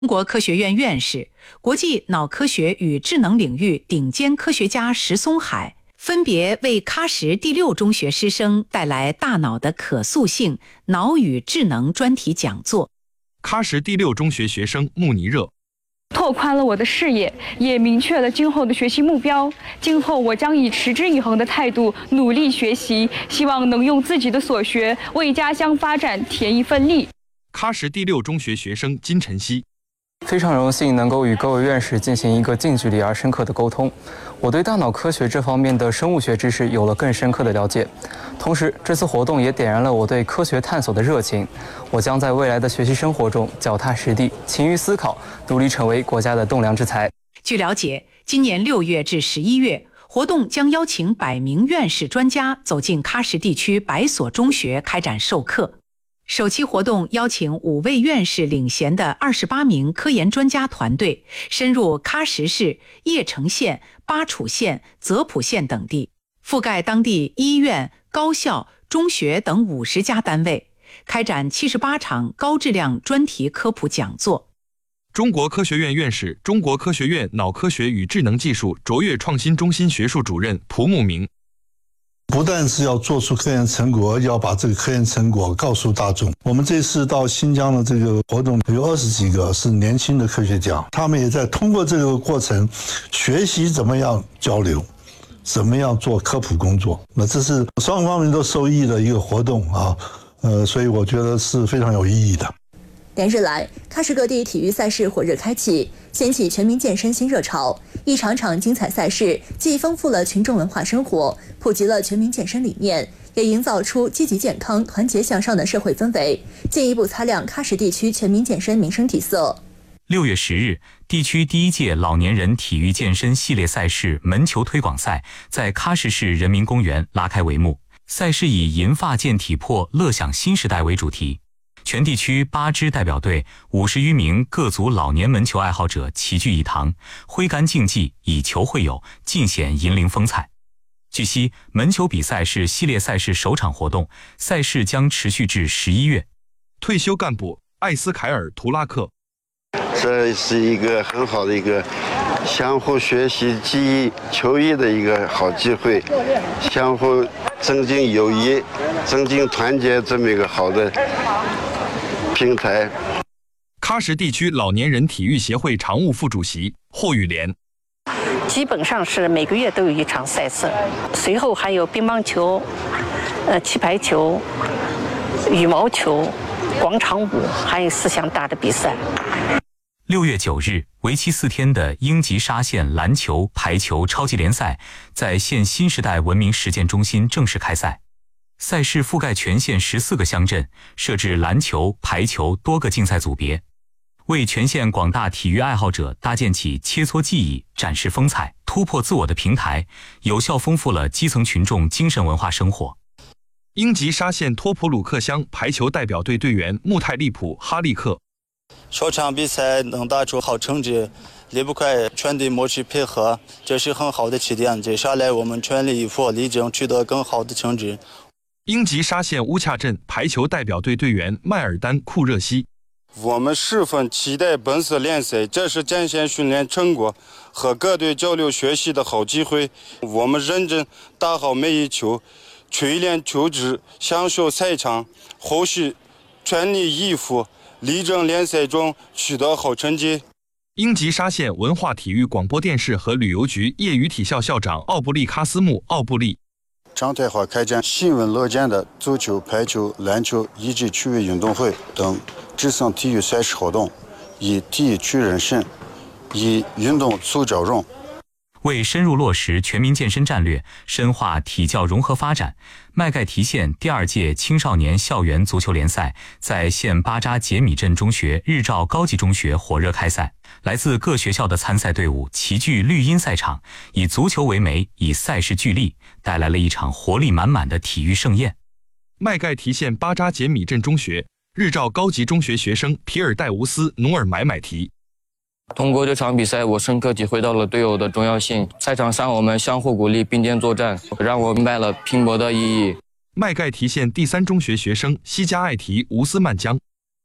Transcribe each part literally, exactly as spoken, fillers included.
中国科学院院士、国际脑科学与智能领域顶尖科学家石松海分别为喀什第六中学师生带来大脑的可塑性、脑与智能专题讲座。 喀什第六中学学生穆尼热， 拓宽了我的视野，也明确了今后的学习目标。今后我将以持之以恒的态度努力学习，希望能用自己的所学为家乡发展添一份力。 喀什第六中学学生金晨曦， 非常荣幸能够与各位院士进行一个近距离而深刻的沟通。我对大脑科学这方面的生物学知识有了更深刻的了解，同时这次活动也点燃了我对科学探索的热情。我将在未来的学习生活中脚踏实地，勤于思考，努力成为国家的栋梁之才。 据了解，今年六月至十一月，活动将邀请百名院士专家走进喀什地区百所中学开展授课。首期活动邀请五位院士领衔的二十八名科研专家团队，深入喀什市、叶城县、巴楚县、泽普县等地，覆盖当地医院、高校、中学等五十家单位，开展七十八场高质量专题科普讲座。 中国科学院院士、中国科学院脑科学与智能技术卓越创新中心学术主任蒲慕明， 不但是要做出科研成果，要把这个科研成果告诉大众。我们这次到新疆的这个活动有二十几个是年轻的科学家，他们也在通过这个过程学习怎么样交流，怎么样做科普工作。那这是双方面都受益的一个活动啊，呃，所以我觉得是非常有意义的。 连日来，喀什各地体育赛事火热开启，掀起全民健身新热潮。一场场精彩赛事，既丰富了群众文化生活，普及了全民健身理念，也营造出积极健康、团结向上的社会氛围，进一步擦亮喀什地区全民健身名声底色。 六月十日，地区第一届老年人体育健身系列赛事门球推广赛在喀什市人民公园拉开帷幕。赛事以银发健体魄，乐享新时代为主题。全地区八支代表队、五十余名各族老年门球爱好者齐聚一堂，挥杆竞技，以球会友，尽显银龄风采。据悉，门球比赛是系列赛事首场活动，赛事将持续至十一月。 退休干部艾斯凯尔·图拉克， 这是一个很好的一个相互学习、技艺、球艺的一个好机会，相互增进友谊、增进团结这么一个好的平台。 喀什地区老年人体育协会常务副主席霍雨莲， 基本上是每个月都有一场赛事，随后还有乒乓球、呃气排球、羽毛球、广场舞，还有四项大的比赛。 六月九日，为期四天的英吉沙县篮球、排球超级联赛在县新时代文明实践中心正式开赛。赛事覆盖全县十四个乡镇，设置篮球、排球多个竞赛组别，为全县广大体育爱好者搭建起切磋技艺、展示风采、突破自我的平台，有效丰富了基层群众精神文化生活。 英吉沙县托普鲁克乡排球代表队队员穆泰利普·哈利克， 首场比赛能打出好成绩，离不开全队默契配合，这是很好的起点。接下来我们全力以赴，力争取得更好的成绩。 英吉沙县乌恰镇排球代表队队员迈尔丹·库热西， 我们十分期待本次联赛，这是展现训练成果和各队交流学习的好机会。我们认真打好每一球，锤炼球质，享受赛场，后续全力以赴，力争联赛中取得好成绩。 英吉沙县文化体育广播电视和旅游局业余体校校长奥布利卡斯穆·奥布利， 常态化开展新闻乐见的足球、排球、篮球以及趣味运动会等志向体育赛事活动，以体育取人心，以运动促交融。 为深入落实全民健身战略，深化体教融合发展，麦盖提县第二届青少年校园足球联赛在县巴扎杰米镇中学日照高级中学火热开赛。来自各学校的参赛队伍齐聚绿茵赛场，以足球为媒，以赛事聚力，带来了一场活力满满的体育盛宴。 麦盖提县巴扎杰米镇中学日照高级中学学生皮尔戴乌斯·努尔买买提， 通过这场比赛，我深刻体会到了队友的重要性。赛场上我们相互鼓励，并肩作战，让我明白了拼搏的意义。 麦盖提县第三中学学生西加艾提乌斯曼江，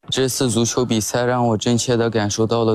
这次足球比赛让我真切地感受到了